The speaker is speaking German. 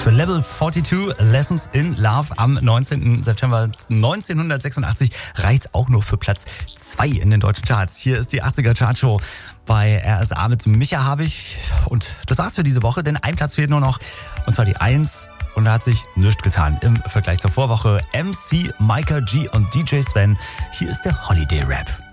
für Level 42 Lessons in Love am 19. September 1986 reicht auch nur für Platz 2 in den deutschen Charts. Hier ist die 80er Chartshow bei RSA mit Micha Habich. Und das war's für diese Woche, denn ein Platz fehlt nur noch, und zwar die 1. Und da hat sich nichts getan im Vergleich zur Vorwoche. MC, Micah G und DJ Sven. Hier ist der Holiday Rap.